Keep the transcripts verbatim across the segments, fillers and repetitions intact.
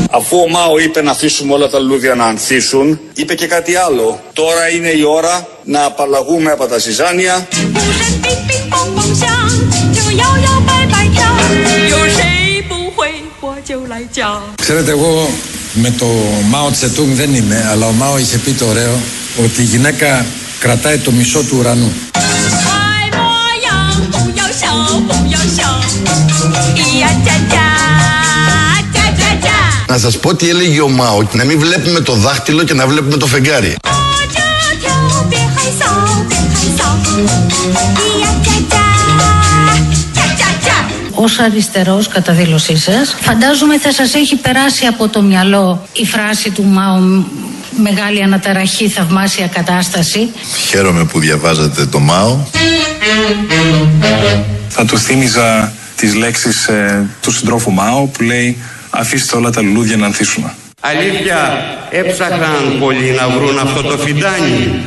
Αφού ο Μάο είπε να αφήσουμε όλα τα λουλούδια να ανθίσουν, είπε και κάτι άλλο. Τώρα είναι η ώρα να απαλλαγούμε από τα ζυζάνια. Ξέρετε, εγώ με το Μάο Τσετούγκ δεν είμαι, αλλά ο Μάο είχε πει το ωραίο ότι η γυναίκα κρατάει το μισό του ουρανού. Να σας πω τι έλεγε ο Μάο, να μην βλέπουμε το δάχτυλο και να βλέπουμε το φεγγάρι. Ως αριστερός, κατά δήλωσή σας, φαντάζομαι θα σας έχει περάσει από το μυαλό η φράση του Μάο «Μεγάλη αναταραχή, θαυμάσια κατάσταση». Χαίρομαι που διαβάζατε το Μάο. Θα του θύμιζα τις λέξεις ε, του συντρόφου Μάο που λέει «Αφήστε όλα τα λουλούδια να ανθίσουν». Αλήθεια, έψαχναν πολλοί να βρουν αυτό το φιντάνι.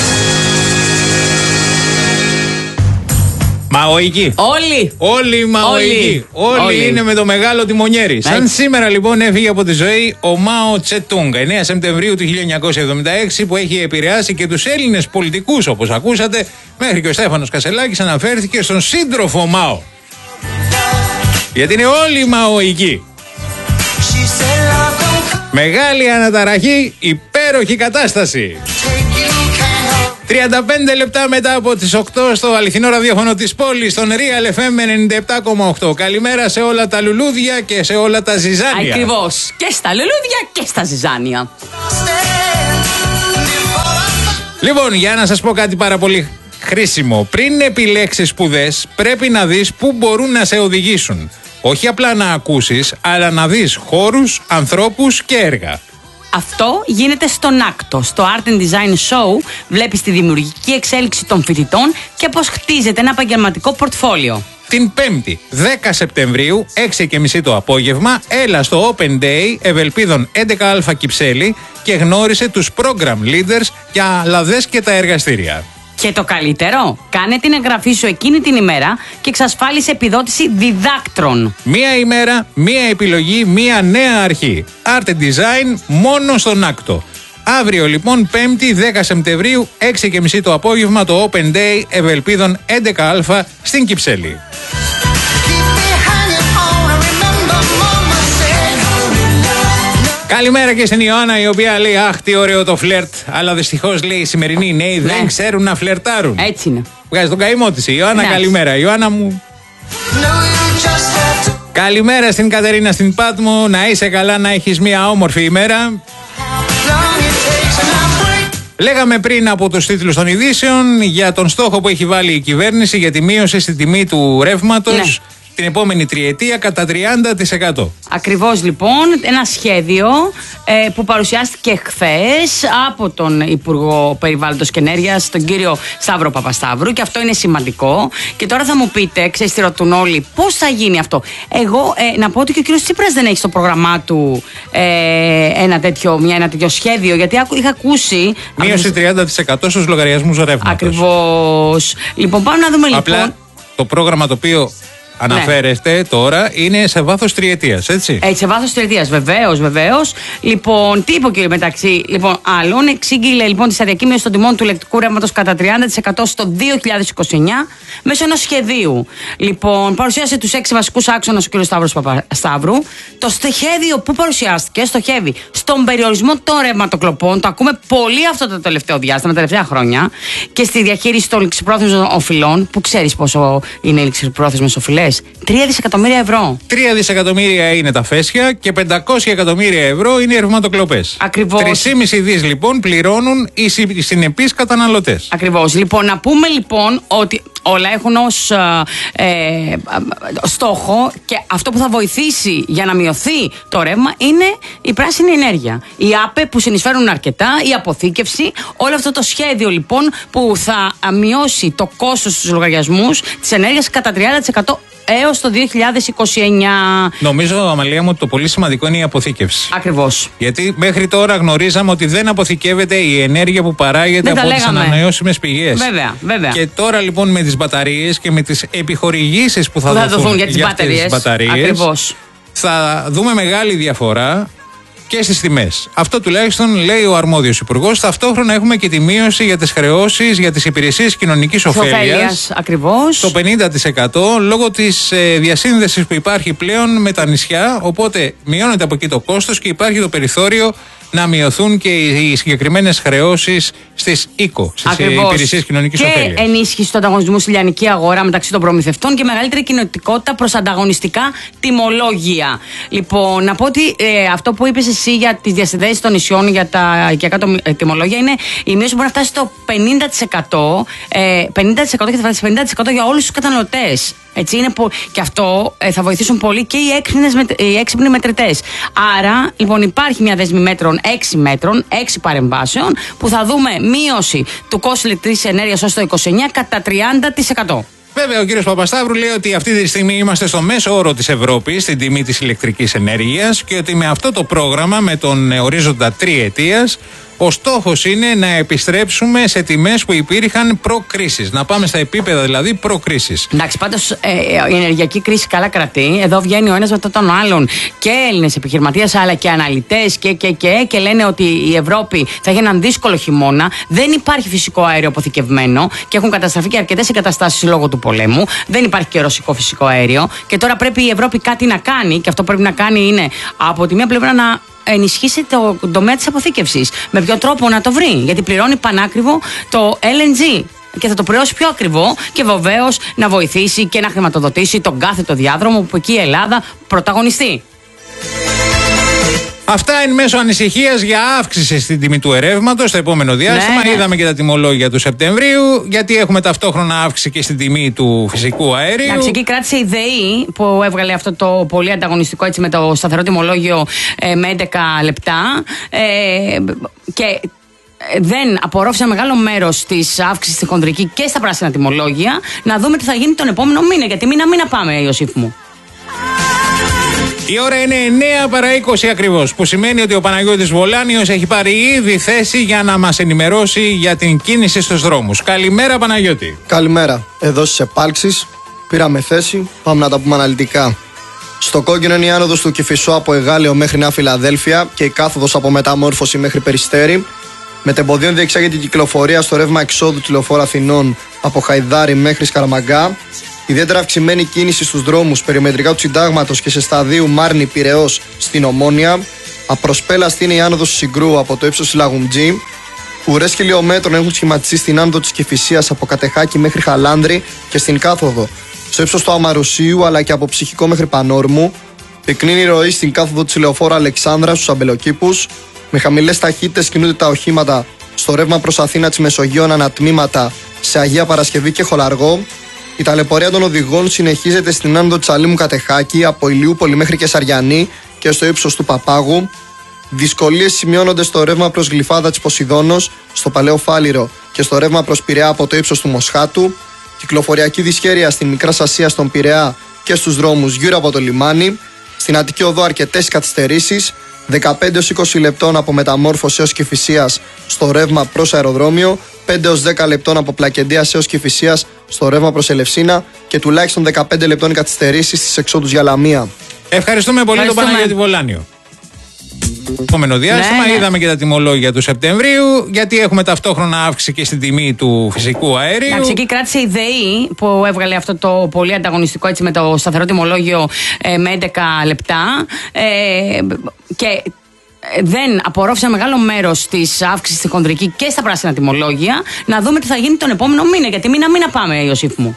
Μαοϊκοί. Όλοι. Όλοι μαοϊκοί. Όλοι. Όλοι είναι με το μεγάλο τιμονιέρι. Σαν Έτσι. σήμερα λοιπόν έφυγε από τη ζωή ο Μάο Τσετούγκ, εννέα Σεπτεμβρίου του χίλια εννιακόσια εβδομήντα έξι, που έχει επηρεάσει και τους Έλληνες πολιτικούς, όπως ακούσατε, μέχρι και ο Στέφανος Κασελάκης αναφέρθηκε στον σύντροφο Μάο. Γιατί είναι όλοι μαοϊκοί. Μεγάλη αναταραχή, υπέροχη κατάσταση. τριάντα πέντε λεπτά μετά από τις οκτώ στο αληθινό ραδιόφωνο της πόλης, στον Real εφ εμ ενενήντα επτά κόμμα οκτώ. Καλημέρα σε όλα τα λουλούδια και σε όλα τα ζυζάνια. Ακριβώς. Και στα λουλούδια και στα ζυζάνια. Λοιπόν, για να σας πω κάτι πάρα πολύ χρήσιμο. Πριν επιλέξεις σπουδές, πρέπει να δεις πού μπορούν να σε οδηγήσουν. Όχι απλά να ακούσεις, αλλά να δεις χώρους, ανθρώπους και έργα. Αυτό γίνεται στον Άκτο. Στο Art and Design Show βλέπεις τη δημιουργική εξέλιξη των φοιτητών και πώς χτίζεται ένα επαγγελματικό πορτφόλιο. Την Πέμπτη, δέκα Σεπτεμβρίου, έξι και μισή το απόγευμα, έλα στο Open Day Ευελπίδων έντεκα Α Κυψέλη και γνώρισε τους program leaders για λαδές και τα εργαστήρια. Και το καλύτερο, κάνε την εγγραφή σου εκείνη την ημέρα και εξασφάλισε επιδότηση διδάκτρων. Μία ημέρα, μία επιλογή, μία νέα αρχή. Art and Design μόνο στον Άκτο. Αύριο λοιπόν, Πέμπτη, δέκα Σεπτεμβρίου, έξι και μισή το απόγευμα, το Open Day Ευελπίδων έντεκα Α στην Κυψέλη. Καλημέρα και στην Ιωάννα, η οποία λέει αχ τι ωραίο το φλερτ, αλλά δυστυχώς λέει οι σημερινοί νέοι ναι. δεν ξέρουν να φλερτάρουν. Έτσι είναι. Βγάζει τον καημό της η Ιωάννα. Ναι. Καλημέρα Ιωάννα μου. Καλημέρα στην Κατερίνα στην Πάτμο, να είσαι καλά, να έχεις μια όμορφη ημέρα. Λέγαμε πριν από τους τίτλους των ειδήσεων για τον στόχο που έχει βάλει η κυβέρνηση για τη μείωση στην τιμή του ρεύματος. Ναι. Την επόμενη τριετία κατά τριάντα τοις εκατό. Ακριβώς λοιπόν, ένα σχέδιο ε, που παρουσιάστηκε χθες από τον Υπουργό Περιβάλλοντος και Ενέργειας, τον κύριο Σταύρο Παπασταύρου, και αυτό είναι σημαντικό. Και τώρα θα μου πείτε, ξέρεις τι ρωτούν όλοι, πώς θα γίνει αυτό. Εγώ ε, να πω ότι και ο κύριος Τσίπρας δεν έχει στο πρόγραμμά του ε, ένα, τέτοιο, μια, ένα τέτοιο σχέδιο, γιατί είχα ακούσει. Μείωση τριάντα τοις εκατό στους λογαριασμούς ρεύματος. Ακριβώς. Λοιπόν, πάμε να δούμε. Απλά, λοιπόν το πρόγραμμα το οποίο αναφέρεστε ναι. τώρα είναι σε βάθος τριετίας, έτσι. Έτσι, σε βάθος τριετίας, βεβαίως, βεβαίως. Λοιπόν, τι είπε ο κύριο μεταξύ. Λοιπόν, άλλων εξήγηλε λοιπόν τη σταδιακή μείωση των τιμών του ηλεκτρικού ρεύματος κατά τριάντα τοις εκατό στο δύο χιλιάδες είκοσι εννιά μέσω ενός σχεδίου. Λοιπόν, παρουσίασε τους έξι βασικούς άξονες ο κύριος Σταύρος Παπασταύρου. Το σχέδιο που παρουσιάστηκε στοχεύει στον περιορισμό των ρευματοκλοπών. Το ακούμε πολύ αυτό το τελευταίο διάστημα, τα τελευταία χρόνια. Και στη διαχείριση των ληξιπρόθεσμων οφειλών, που ξέρεις πόσο είναι οι ληξιπρόθεσμες οφειλές. τρία δισεκατομμύρια ευρώ. τρία δισεκατομμύρια είναι τα φέσια και πεντακόσια εκατομμύρια ευρώ είναι οι ρευματοκλοπές. Ακριβώς. τρία κόμμα πέντε δις λοιπόν πληρώνουν οι συνεπείς καταναλωτές. Ακριβώς. Λοιπόν, να πούμε λοιπόν ότι όλα έχουν ως ε, ε, στόχο και αυτό που θα βοηθήσει για να μειωθεί το ρεύμα είναι η πράσινη ενέργεια. Οι ΑΠΕ που συνεισφέρουν αρκετά, η αποθήκευση, όλο αυτό το σχέδιο λοιπόν που θα μειώσει το κόστος στους λογαριασμούς της ενέργειας κατά τριάντα τοις εκατό έως το δύο χιλιάδες είκοσι εννιά. Νομίζω, Αμαλία μου, ότι το πολύ σημαντικό είναι η αποθήκευση. Ακριβώς. Γιατί μέχρι τώρα γνωρίζαμε ότι δεν αποθηκεύεται η ενέργεια που παράγεται δεν από τις ανανεώσιμες πηγές. Βέβαια, βέβαια. Και τώρα λοιπόν με τις μπαταρίες και με τις επιχορηγήσεις που θα, που θα δοθούν, δοθούν για τις για μπαταρίες, τις μπαταρίες ακριβώς, θα δούμε μεγάλη διαφορά και στις τιμές. Αυτό τουλάχιστον λέει ο αρμόδιος υπουργός. Ταυτόχρονα έχουμε και τη μείωση για τις χρεώσεις για τις υπηρεσίες κοινωνικής ωφέλειας. Ακριβώς. Το πενήντα τοις εκατό λόγω της ε, διασύνδεσης που υπάρχει πλέον με τα νησιά. Οπότε μειώνεται από εκεί το κόστος και υπάρχει το περιθώριο να μειωθούν και οι συγκεκριμένες χρεώσεις στις ΙΚΟ, στις υπηρεσίες κοινωνικής ωφέλειας. Και ενίσχυση του ανταγωνισμού στη λιανική αγορά μεταξύ των προμηθευτών και μεγαλύτερη κινητικότητα προς ανταγωνιστικά τιμολόγια. Λοιπόν, να πω ότι ε, αυτό που είπες εσύ για τις διασυνδέσεις των νησιών για τα οικιακά τιμολόγια είναι η μείωση που μπορεί να φτάσει στο πενήντα τοις εκατό, ε, πενήντα τοις εκατό και θα φτάσει πενήντα τοις εκατό για όλους τους καταναλωτές. Έτσι είναι πο... Και αυτό ε, θα βοηθήσουν πολύ και οι, μετ... οι έξυπνοι μετρητές. Άρα, λοιπόν, υπάρχει μια δέσμη μέτρων, έξι μέτρων, έξι παρεμβάσεων, που θα δούμε μείωση του κόστου ηλεκτρικής ενέργειας ως το είκοσι εννέα κατά τριάντα τοις εκατό. Βέβαια, ο κύριος Παπασταύρου λέει ότι αυτή τη στιγμή είμαστε στο μέσο όρο της Ευρώπης στην τιμή της ηλεκτρικής ενέργειας και ότι με αυτό το πρόγραμμα, με τον ορίζοντα τριετίας, ο στόχος είναι να επιστρέψουμε σε τιμές που υπήρχαν προ-κρίσης. Να πάμε στα επίπεδα δηλαδή προ-κρίσης. Εντάξει, πάντως ε, η ενεργειακή κρίση καλά κρατεί. Εδώ βγαίνει ο ένας μετά τον άλλον και Έλληνες επιχειρηματίες αλλά και αναλυτές και, και, και, και λένε ότι η Ευρώπη θα έχει έναν δύσκολο χειμώνα. Δεν υπάρχει φυσικό αέριο αποθηκευμένο και έχουν καταστραφεί και αρκετές εγκαταστάσεις λόγω του πολέμου. Δεν υπάρχει και ρωσικό φυσικό αέριο. Και τώρα πρέπει η Ευρώπη κάτι να κάνει και αυτό που πρέπει να κάνει είναι από τη μία πλευρά να ενισχύσει το τομέα της αποθήκευσης. Με ποιο τρόπο να το βρει, γιατί πληρώνει πανάκριβο το ελ εν τζι και θα το πληρώσει πιο ακριβό και βεβαίως να βοηθήσει και να χρηματοδοτήσει τον κάθετο διάδρομο που εκεί η Ελλάδα πρωταγωνιστεί. Αυτά εν μέσω ανησυχίας για αύξηση στην τιμή του ερεύματος στο επόμενο διάστημα. Ναι, ναι. Είδαμε και τα τιμολόγια του Σεπτεμβρίου, γιατί έχουμε ταυτόχρονα αύξηση και στην τιμή του φυσικού αερίου. Εντάξει, εκεί κράτησε η ΔΕΗ που έβγαλε αυτό το πολύ ανταγωνιστικό έτσι, με το σταθερό τιμολόγιο ε, με έντεκα λεπτά. Ε, και δεν απορρόφησε μεγάλο μέρος της αύξησης στη χονδρική και στα πράσινα τιμολόγια. Να δούμε τι θα γίνει τον επόμενο μήνα. Γιατί μήνα μήνα πάμε, Ιωσήφ μου. Η ώρα είναι εννέα παρά είκοσι ακριβώς, που σημαίνει ότι ο Παναγιώτης Βολάνιος έχει πάρει ήδη θέση για να μας ενημερώσει για την κίνηση στους δρόμους. Καλημέρα, Παναγιώτη. Καλημέρα. Εδώ στις επάλξεις πήραμε θέση, πάμε να τα πούμε αναλυτικά. Στο κόκκινο είναι η άνοδος του Κηφισού από Εγάλεο μέχρι Νέα Φιλαδέλφια και η κάθοδος από Μεταμόρφωση μέχρι Περιστέρι. Μετεμποδίων διεξάγεται η κυκλοφορία στο ρεύμα εξόδου του Λεωφόρου Αθηνών από Χαϊδάρι μέχρι Σκαραμαγκά. Ιδιαίτερα αυξημένη κίνηση στους δρόμους περιμετρικά του Συντάγματος και σε σταδίου Μάρνη Πειραιώς στην Ομόνια. Απροσπέλαστη είναι η άνοδος του Συγκρού από το ύψος της Λαγουμτζή. Ουρές χιλιόμετρων έχουν σχηματιστεί στην άνοδο της Κηφισίας από Κατεχάκη μέχρι Χαλάνδρη και στην κάθοδο στο ύψος του Αμαρουσίου αλλά και από Ψυχικό μέχρι Πανόρμου. Πυκνή ροή στην κάθοδο της Λεωφόρου Αλεξάνδρα στους Αμπελοκήπους. Με χαμηλές ταχύτητες κινούνται τα οχήματα στο ρεύμα προς Αθήνα της Μεσογείων ανατμήματα σε Αγία Παρασκευή και Χολαργό. Η ταλαιπωρία των οδηγών συνεχίζεται στην άνοδο της Αλήμου Κατεχάκη από Ηλιούπολη μέχρι και Σαριανή και στο ύψος του Παπάγου. Δυσκολίες σημειώνονται στο ρεύμα προς Γλυφάδα της Ποσειδώνος, στο Παλαιό Φάληρο και στο ρεύμα προς Πειραιά από το ύψος του Μοσχάτου. Κυκλοφοριακή δυσχέρεια στην Μικρά Ασία στον Πειραιά και στους δρόμους γύρω από το λιμάνι. Στην Αττική Οδό αρκετές καθυστερήσεις, δεκαπέντε έως είκοσι λεπτών από Μεταμόρφωση έως Κηφισίας στο ρεύμα προς αεροδρόμιο, πέντε έως δέκα λεπτών από Πλακεντίας έως Κηφισίας στο ρεύμα προς Ελευσίνα και τουλάχιστον δεκαπέντε λεπτών καθυστερήσεις στις εξόδους για Λαμία. Ευχαριστούμε πολύ τον Παναγιώτη Βολάνιο. Επόμενο διάστημα ναι, ναι. Είδαμε και τα τιμολόγια του Σεπτεμβρίου, γιατί έχουμε ταυτόχρονα αύξηση και στην τιμή του φυσικού αερίου. Εντάξει, εκεί κράτησε η ΔΕΗ που έβγαλε αυτό το πολύ ανταγωνιστικό έτσι, με το σταθερό τιμολόγιο ε, με έντεκα λεπτά. Ε, και δεν απορρόφησε μεγάλο μέρος της αύξησης στη χονδρική και στα πράσινα τιμολόγια. Να δούμε τι θα γίνει τον επόμενο μήνα. Γιατί μήνα μήνα πάμε, Ιωσήφ μου.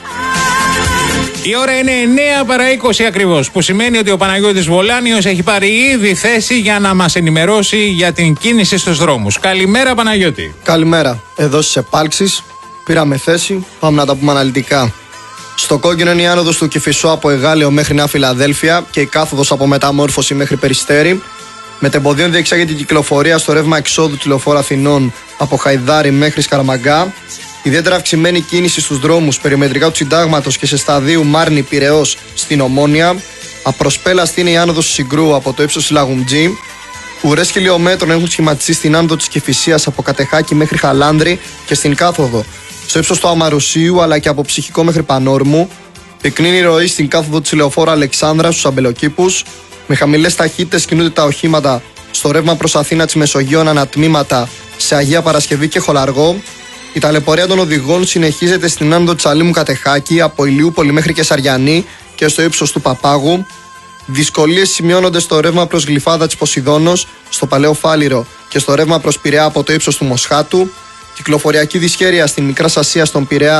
Η ώρα είναι εννέα παρά είκοσι ακριβώς, που σημαίνει ότι ο Παναγιώτης Βολάνιος έχει πάρει ήδη θέση για να μας ενημερώσει για την κίνηση στους δρόμους. Καλημέρα, Παναγιώτη. Καλημέρα. Εδώ στις επάλξεις πήραμε θέση, πάμε να τα πούμε αναλυτικά. Στο κόκκινο είναι η άνοδος του Κηφισού από Εγάλεο μέχρι Νέα Φιλαδέλφια και η κάθοδος από Μεταμόρφωση μέχρι Περιστέρι. Μετεμποδίων διεξάγεται η κυκλοφορία στο ρεύμα εξόδου του Λεωφόρου Αθηνών από Χαϊδάρι μέχρι Σκαραμαγκά. Ιδιαίτερα αυξημένη κίνηση στους δρόμους περιμετρικά του Συντάγματος και σε σταδίου Μάρνη Πειραιώς στην Ομόνια. Απροσπέλαστη είναι η άνοδος του Συγκρού από το ύψος της Λαγουμτζή. Ουρές χιλιόμετρων έχουν σχηματιστεί στην άνοδο της Κηφισίας από Κατεχάκη μέχρι Χαλάνδρη και στην κάθοδο στο ύψος του Αμαρουσίου αλλά και από Ψυχικό μέχρι Πανόρμου. Πυκνή ροή στην κάθοδο της Λεωφόρου Αλεξάνδρα στους Αμπελοκήπους. Με χαμηλές ταχύτητες κινούνται τα οχήματα στο ρεύμα προς Αθήνα της Μεσογείων ανατμήματα σε Αγία Παρασκευή και Χολαργό. Η ταλαιπωρία των οδηγών συνεχίζεται στην άνοδο Τσαλίμου Κατεχάκη από Ηλιούπολη μέχρι και Σαριανή και στο ύψος του Παπάγου. Δυσκολίες σημειώνονται στο ρεύμα προς Γλυφάδα της Ποσειδώνος, στο Παλαιό Φάληρο και στο ρεύμα προς Πειραιά από το ύψος του Μοσχάτου. Κυκλοφοριακή δυσχέρεια στην Μικρά Ασία στον Πειραιά